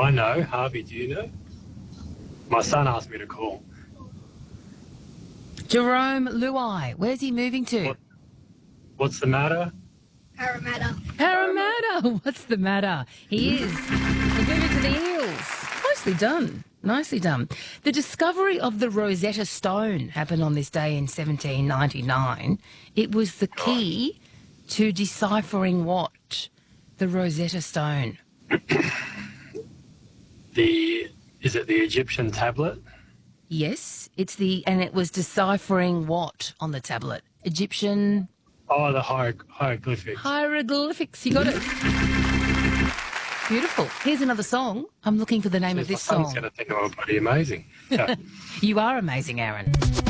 I know. Harvey, do you know? My son asked me to call. Jerome Luai, where's he moving to? What's the matter? Parramatta. Parramatta. What's the matter? He is. He's moving to the Eels. Nicely done. Nicely done. The discovery of the Rosetta Stone happened on this day in 1799. It was the key to deciphering what? The Rosetta Stone. Is it the Egyptian tablet? Yes, and it was deciphering what on the tablet? Egyptian... Oh, the hieroglyphics. Hieroglyphics, you got it. Beautiful. Here's another song. I'm looking for the name of this song. My son's going to think I'm pretty amazing. You are amazing, Aaron.